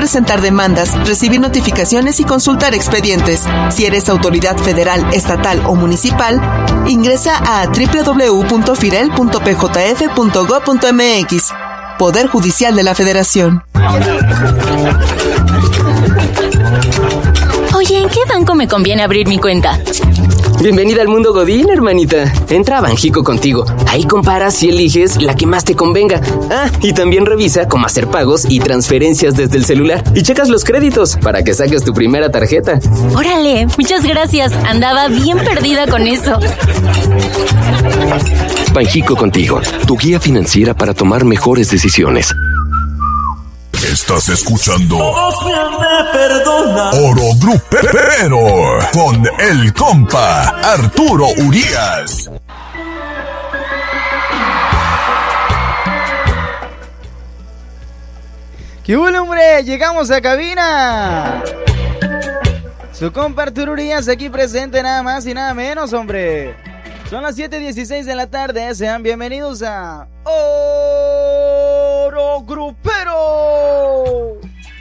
presentar demandas, recibir notificaciones y consultar expedientes. Si eres autoridad federal, estatal o municipal, ingresa a www.firel.pjf.gov.mx. Poder Judicial de la Federación. Oye, ¿en qué banco me conviene abrir mi cuenta? Bienvenida al mundo Godín, hermanita. Entra a Banjico Contigo. Ahí comparas y eliges la que más te convenga. Ah, y también revisa cómo hacer pagos y transferencias desde el celular. Y checas los créditos para que saques tu primera tarjeta. Órale, muchas gracias. Andaba bien perdida con eso. Banjico Contigo, tu guía financiera para tomar mejores decisiones. Estás escuchando Oro Grupero con el compa Arturo Urias. ¡Qué bueno, hombre! ¡Llegamos a cabina! Su compa Arturo Urias aquí presente, nada más y nada menos, hombre. Son las 7:16 de la tarde, sean bienvenidos a Oro Grupero.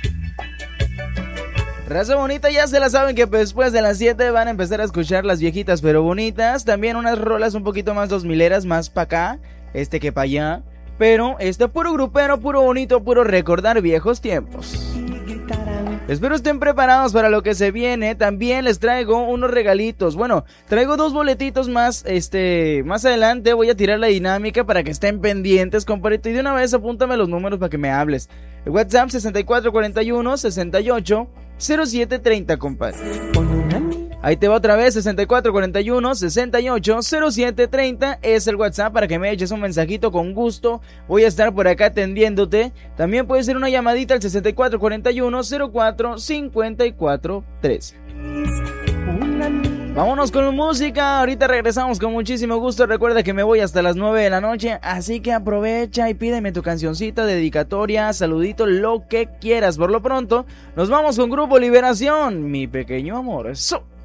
Raza bonita, ya se la saben que después de las 7 van a empezar a escuchar las viejitas pero bonitas. También unas rolas un poquito más 2000eras, más pa' acá, que pa' allá. Pero puro grupero, puro bonito, puro recordar viejos tiempos. Espero estén preparados para lo que se viene. También les traigo unos regalitos. Bueno, traigo 2 boletitos más. Más adelante voy a tirar la dinámica para que estén pendientes, compadrito. Y de una vez apúntame los números para que me hables. El WhatsApp 6441-680730, compadre. Ahí te va otra vez, 6441-680730 es el WhatsApp para que me eches un mensajito con gusto. Voy a estar por acá atendiéndote. También puede ser una llamadita al 6441-045413. Vámonos con música, ahorita regresamos con muchísimo gusto. Recuerda que me voy hasta las 9 de la noche, así que aprovecha y pídeme tu cancioncita, dedicatoria, saludito, lo que quieras. Por lo pronto, nos vamos con Grupo Liberación, Mi Pequeño Amor. ¡Eso!